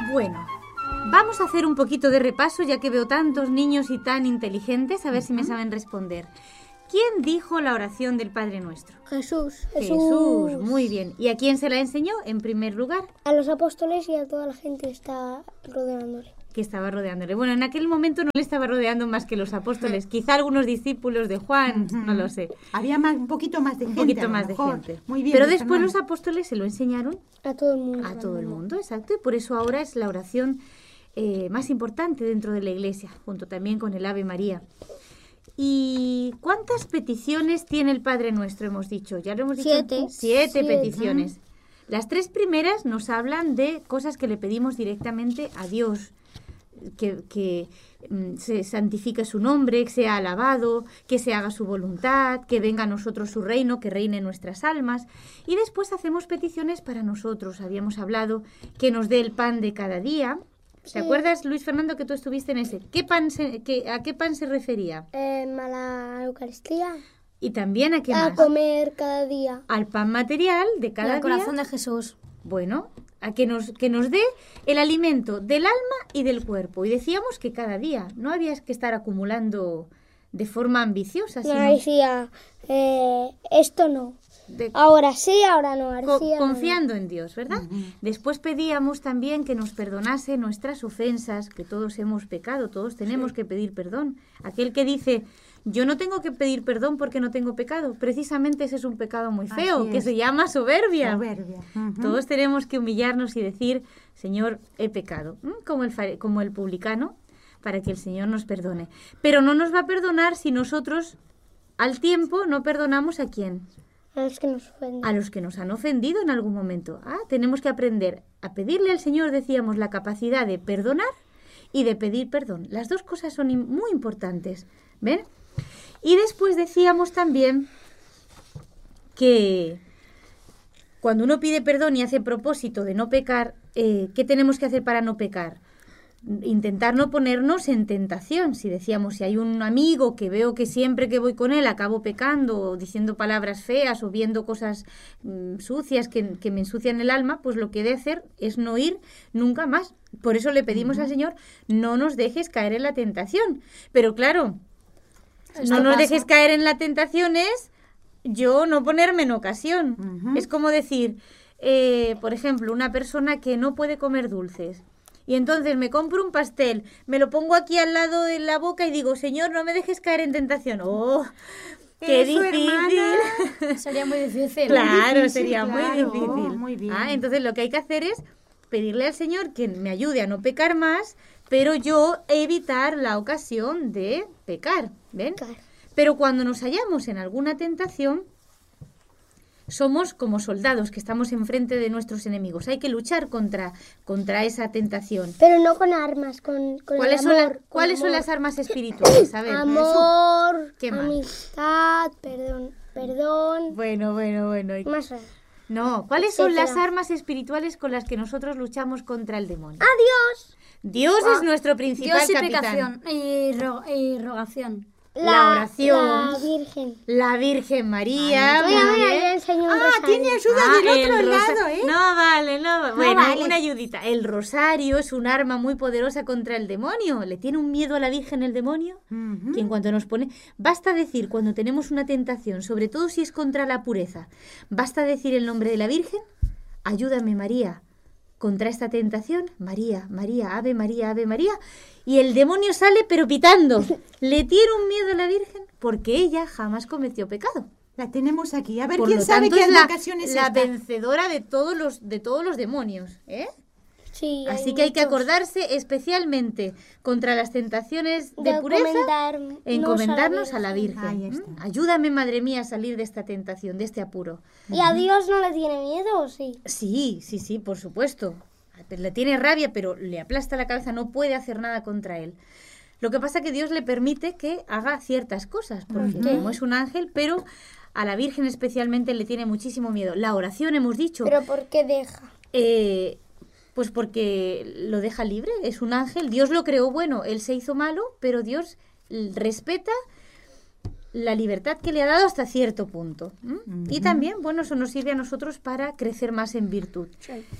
Bueno, vamos a hacer un poquito de repaso, ya que veo tantos niños y tan inteligentes, a ver si me saben responder. ¿Quién dijo la oración del Padre Nuestro? Jesús. Jesús, muy bien. ¿Y a quién se la enseñó en primer lugar? A los apóstoles y a toda la gente que está rodeándole. Que estaba rodeándole. Bueno, en aquel momento no le estaba rodeando más que los apóstoles. Quizá algunos discípulos de Juan, no lo sé. Había un poquito más de gente. Un poquito más de gente. Muy bien. Pero después los apóstoles se lo enseñaron A todo el mundo. a todo el mundo, exacto. Y por eso ahora es la oración más importante dentro de la Iglesia, junto también con el Ave María. ¿Y cuántas peticiones tiene el Padre Nuestro? Hemos dicho, ya lo hemos dicho. 7. 7 peticiones. Las 3 primeras nos hablan de cosas que le pedimos directamente a Dios. Que se santifique su nombre, que sea alabado, que se haga su voluntad, que venga a nosotros su reino, que reine en nuestras almas. Y después hacemos peticiones para nosotros. Habíamos hablado que nos dé el pan de cada día. ¿Te acuerdas, Luis Fernando, que tú estuviste en ese? ¿A qué pan se refería? A la Eucaristía. Y también a qué A más. comer cada día. Al pan material de cada El día. corazón de Jesús. Bueno, a que nos dé el alimento del alma y del cuerpo. Y decíamos que cada día no había que estar acumulando de forma ambiciosa, No sino decía, esto no. Ahora sí, ahora no. Ahora sí, ahora confiando en Dios, ¿verdad? Después pedíamos también que nos perdonase nuestras ofensas, que todos hemos pecado, todos tenemos que pedir perdón. Aquel que dice, yo no tengo que pedir perdón porque no tengo pecado, precisamente ese es un pecado muy feo, que se llama soberbia. Soberbia. Todos tenemos que humillarnos y decir, Señor, he pecado, como el publicano, para que el Señor nos perdone. Pero no nos va a perdonar si nosotros al tiempo no perdonamos a quién. A los que nos ofenden. A los que nos han ofendido en algún momento. Tenemos que aprender a pedirle al Señor, decíamos, la capacidad de perdonar y de pedir perdón. Las dos cosas son muy importantes. ¿Ven? Y después decíamos también que cuando uno pide perdón y hace propósito de no pecar, ¿qué tenemos que hacer para no pecar? Intentar no ponernos en tentación. Si decíamos, si hay un amigo que veo que siempre que voy con él acabo pecando o diciendo palabras feas o viendo cosas sucias que me ensucian el alma, pues lo que he de hacer es no ir nunca más. Por eso le pedimos al Señor, no nos dejes caer en la tentación. Pero claro, no nos dejes caer en la tentación es yo no ponerme en ocasión. Es como decir, por ejemplo, una persona que no puede comer dulces. Y entonces me compro un pastel, me lo pongo aquí al lado de la boca y digo, Señor, no me dejes caer en tentación. ¡Oh, qué difícil! Sería muy difícil. Claro, sería muy difícil. Muy bien. Entonces lo que hay que hacer es pedirle al Señor que me ayude a no pecar más, pero yo evitar la ocasión de pecar. ¿Ven? Claro. Pero cuando nos hallamos en alguna tentación, somos como soldados que estamos enfrente de nuestros enemigos. Hay que luchar contra esa tentación. Pero no con armas, con el amor. ¿Cuáles son las armas espirituales? A ver, amor, ¿qué más? amistad, perdón. Bueno. ¿Y Más raro. no, ¿cuáles son Etcétera. las armas espirituales con las que nosotros luchamos contra el demonio? Adiós. Dios es nuestro principal Dios y capitán. pecación y rogación. La oración. La Virgen. La Virgen María. Voy a muy ver, bien. le enseño un rosario. Tiene ayuda del el otro rosa- lado, ¿eh? No vale. Bueno, vale. una ayudita. El rosario es un arma muy poderosa contra el demonio. ¿Le tiene un miedo a la Virgen el demonio? Que en cuanto nos pone... Basta decir cuando tenemos una tentación, sobre todo si es contra la pureza, basta decir el nombre de la Virgen. Ayúdame, María, contra esta tentación. María, Ave María, Ave María. Y el demonio sale pero pitando. ¿Le tiene un miedo a la Virgen? Porque ella jamás cometió pecado. La tenemos aquí. A ver, Por ¿quién lo sabe tanto, qué es la advocación es la esta? vencedora de todos los demonios, ¿eh? Sí, Así que hay que acordarse especialmente contra las tentaciones de pureza, encomendarnos a la Virgen. Ahí está. Ayúdame, Madre mía, a salir de esta tentación, de este apuro. ¿Y a Dios no le tiene miedo o sí? Sí, por supuesto. Le tiene rabia, pero le aplasta la cabeza, no puede hacer nada contra él. Lo que pasa es que Dios le permite que haga ciertas cosas, porque como es un ángel, pero a la Virgen especialmente le tiene muchísimo miedo. La oración, hemos dicho, ¿Pero por qué deja? pues porque lo deja libre, es un ángel, Dios lo creó bueno, él se hizo malo, pero Dios respeta la libertad que le ha dado hasta cierto punto. Y también, bueno, eso nos sirve a nosotros para crecer más en virtud. Sí.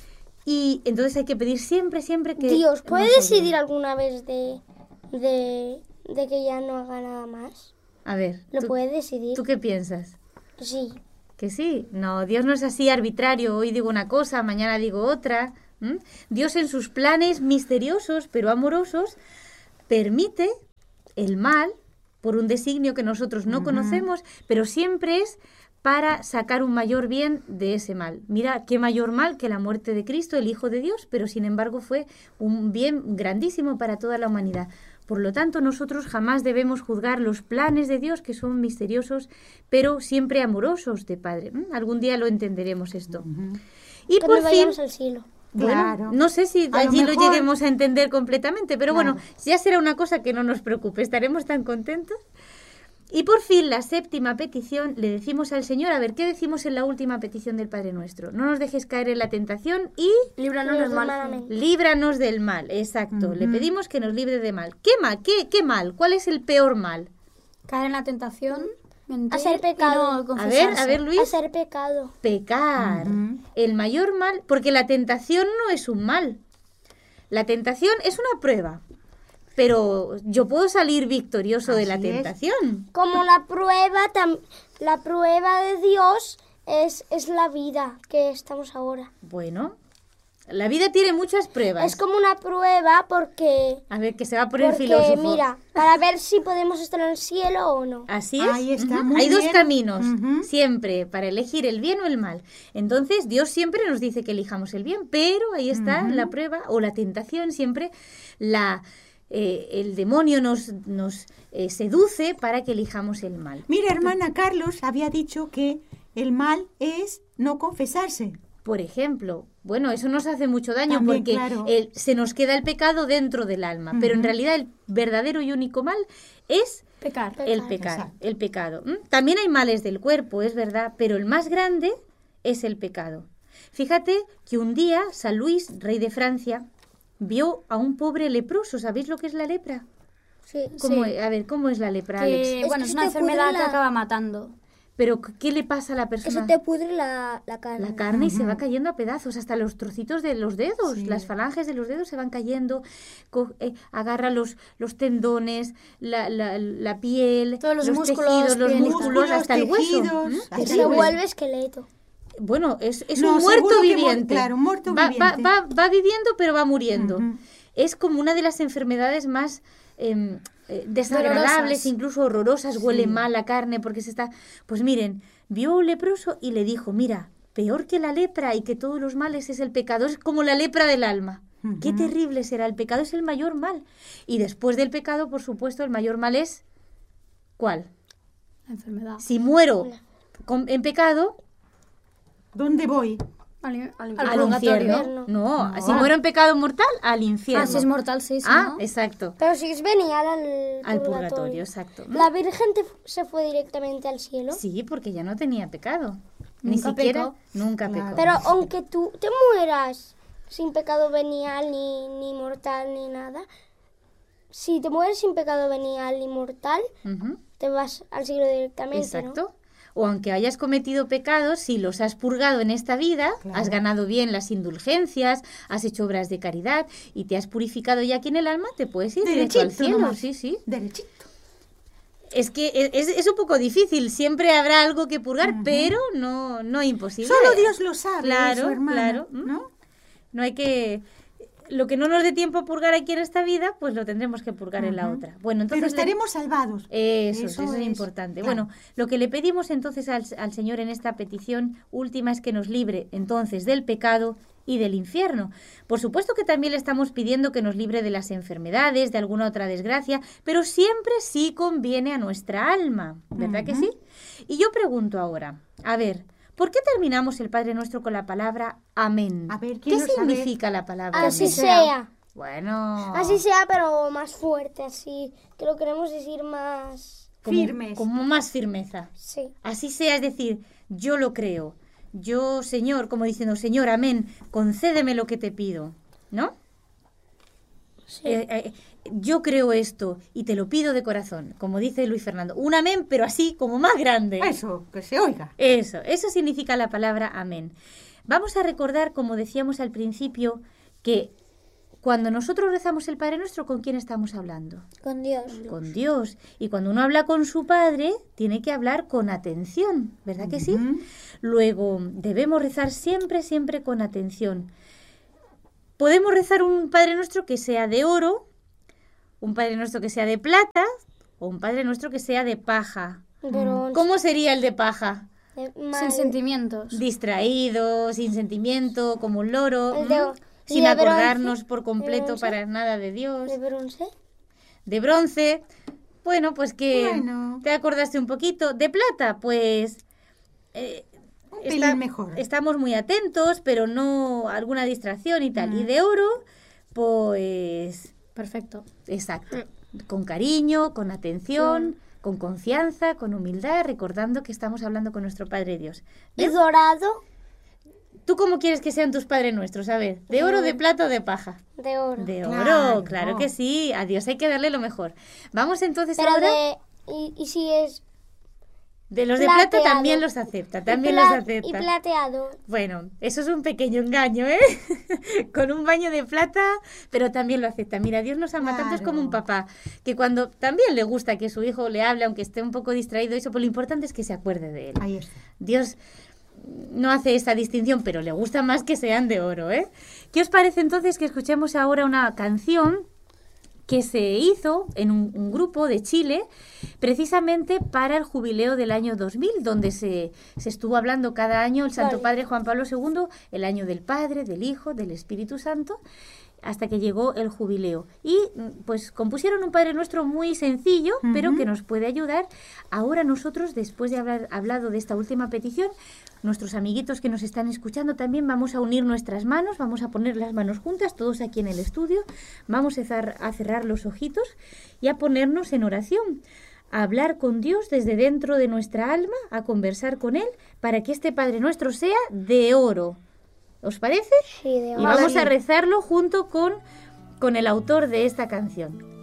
Y entonces hay que pedir siempre, siempre que... Dios, ¿puede nos decidir ayude. alguna vez de que ya no haga nada más? A ver, ¿Lo puede decidir? ¿tú qué piensas? Sí. Que sí, no, Dios no es así arbitrario, hoy digo una cosa, mañana digo otra. ¿M? Dios en sus planes misteriosos pero amorosos permite el mal por un designio que nosotros no conocemos, pero siempre es para sacar un mayor bien de ese mal. Mira, qué mayor mal que la muerte de Cristo, el Hijo de Dios, pero sin embargo fue un bien grandísimo para toda la humanidad. Por lo tanto, nosotros jamás debemos juzgar los planes de Dios, que son misteriosos, pero siempre amorosos de Padre. Algún día lo entenderemos esto. Y Cuando por fin, vayamos al cielo. bueno, Claro. no sé si A lo allí lo mejor- lleguemos a entender completamente, pero Claro. bueno, ya será una cosa que no nos preocupe, estaremos tan contentos. Y por fin, la séptima petición, le decimos al Señor, a ver, ¿qué decimos en la última petición del Padre Nuestro? No nos dejes caer en la tentación y Líbranos del mal. Amén. líbranos del mal. Exacto, le pedimos que nos libre de mal. ¿Qué mal? ¿Qué mal? ¿Cuál es el peor mal? Caer en la tentación, mentir Hacer pecado. y no A confesarse. ver, Luis. Hacer pecado. Pecar. El mayor mal, porque la tentación no es un mal. La tentación es una prueba. Pero yo puedo salir victorioso de la Así es. tentación. Como la prueba de Dios es la vida que estamos ahora. Bueno, la vida tiene muchas pruebas. Es como una prueba porque A ver, que se va a poner porque filósofo. mira, para ver si podemos estar en el cielo o no. Así es. Ahí está, Ujú. muy Hay dos bien. caminos, Ujú. siempre, para elegir el bien o el mal. Entonces, Dios siempre nos dice que elijamos el bien, pero ahí está la prueba o la tentación, siempre el demonio nos seduce para que elijamos el mal. Mira, hermana, Carlos había dicho que el mal es no confesarse. Por ejemplo, bueno, eso nos hace mucho daño También, porque claro. se nos queda el pecado dentro del alma, pero en realidad el verdadero y único mal es Pecar. el pecar, Exacto. el pecado. También hay males del cuerpo, es verdad, pero el más grande es el pecado. Fíjate que un día San Luis, rey de Francia, vio a un pobre leproso. ¿Sabéis lo que es la lepra? Sí. ¿Cómo es? A ver, ¿cómo es la lepra, Alex? Que, Es bueno, que es se una te pudre enfermedad que la- acaba matando. Pero ¿qué le pasa a la Que se persona? te pudre la carne. La carne y se va cayendo a pedazos, hasta los trocitos de los dedos, Sí. las falanges de los dedos se van cayendo, agarra los tendones, la piel, Todos los músculos, tejidos, los piel y tal. músculos, hasta el hueso. tejidos, ¿Mm? hasta Que el se Terrible. vuelve esqueleto. Bueno, es No, un muerto seguro que viviente. claro, un muerto va, viviente. va viviendo, pero va muriendo. Ujú. Es como una de las enfermedades más desagradables, Dolorosas. incluso horrorosas. Huele mal la carne porque se está... Pues miren, vio a un leproso y le dijo, mira, peor que la lepra y que todos los males es el pecado, es como la lepra del alma. Qué terrible será, el pecado es el mayor mal. Y después del pecado, por supuesto, el mayor mal es... ¿Cuál? La enfermedad. Si muero en pecado, ¿Dónde voy? Al al purgatorio. infierno. No, si muero en pecado mortal, al infierno. Ah, si es mortal, sí, sí, Ah, ¿no? exacto. Pero si es venial Al purgatorio, exacto. La Virgen se fue directamente al cielo. Sí, porque ya no tenía pecado. Ni Nunca siquiera, pecó. nunca Claro. pecó. Pero aunque tú te mueras sin pecado venial, ni mortal, ni nada, si te mueres sin pecado venial ni mortal, Ujú, te vas al cielo directamente, exacto. O aunque hayas cometido pecados, si los has purgado en esta vida, Claro. has ganado bien las indulgencias, has hecho obras de caridad y te has purificado ya aquí en el alma, te puedes ir directo al Derechito cielo. nomás. Sí, sí. Derechito. Es que es un poco difícil, siempre habrá algo que purgar, pero no imposible. Solo Dios lo sabe, Claro, eso, hermana, claro. ¿no? No hay que... Lo que no nos dé tiempo a purgar aquí en esta vida, pues lo tendremos que purgar en la otra. Bueno, entonces Pero estaremos salvados. Eso es importante. claro. Bueno, lo que le pedimos entonces al Señor en esta petición última es que nos libre entonces del pecado y del infierno. Por supuesto que también le estamos pidiendo que nos libre de las enfermedades, de alguna otra desgracia, pero siempre sí conviene a nuestra alma, ¿verdad que sí? Y yo pregunto ahora, a ver, ¿por qué terminamos el Padre Nuestro con la palabra amén? A ver, ¿qué ¿quién lo sabe? significa la palabra Así amén? sea. Bueno, Así sea, pero más fuerte, así que lo queremos decir más... Firmes. como más firmeza. Sí. Así sea, es decir, yo lo creo. Yo, Señor, como diciendo, Señor, amén, concédeme lo que te pido, ¿no? Yo creo esto y te lo pido de corazón, como dice Luis Fernando. Un amén, pero así como más grande. Eso, que se oiga. Eso significa la palabra amén. Vamos a recordar, como decíamos al principio, que cuando nosotros rezamos el Padre Nuestro, ¿con quién estamos hablando? Con Dios. Con Dios. Y cuando uno habla con su Padre, tiene que hablar con atención, ¿verdad que sí? Luego, debemos rezar siempre, siempre con atención. Podemos rezar un Padre Nuestro que sea de oro, un Padre Nuestro que sea de plata o un Padre Nuestro que sea de paja. Pero ¿Cómo sería el de paja? Sin sentimientos. Distraído, sin sentimiento, como un loro, El de- sin de acordarnos bronce, por completo bronce. para nada de Dios. ¿De bronce? De bronce, bueno, pues que Bueno. te acordaste un poquito. De plata, pues Un pelín mejor. estamos muy atentos, pero no alguna distracción y tal. Y de oro, pues Perfecto. exacto, con cariño, con atención, con confianza, con humildad, recordando que estamos hablando con nuestro Padre Dios. ¿Y dorado? ¿Tú cómo quieres que sean tus Padres Nuestros? A ver, ¿de oro, de plata o de paja? De oro. De Claro. oro, claro que sí. A Dios hay que darle lo mejor. Vamos entonces Pero ahora... ¿Y si es De los de plata plateado. también los acepta, también y los pla- acepta. y plateado? Bueno, eso es un pequeño engaño, ¿eh? Con un baño de plata, pero también lo acepta. Mira, Dios nos ama tanto, es como un papá, que cuando también le gusta que su hijo le hable, aunque esté un poco distraído, eso, pues lo importante es que se acuerde de él. Ahí está. Dios no hace esta distinción, pero le gusta más que sean de oro, ¿eh? ¿Qué os parece entonces que escuchemos ahora una canción que se hizo en un grupo de Chile precisamente para el jubileo del año 2000, donde se estuvo hablando cada año el Santo Vale. Padre Juan Pablo II, el año del Padre, del Hijo, del Espíritu Santo, hasta que llegó el jubileo. Y pues compusieron un Padre Nuestro muy sencillo, pero que nos puede ayudar. Ahora nosotros, después de haber hablado de esta última petición, nuestros amiguitos que nos están escuchando también vamos a unir nuestras manos, vamos a poner las manos juntas, todos aquí en el estudio, vamos a cerrar los ojitos y a ponernos en oración, a hablar con Dios desde dentro de nuestra alma, a conversar con Él, para que este Padre Nuestro sea de oro. ¿Os parece? Sí, de Y oro. vamos a rezarlo junto con el autor de esta canción.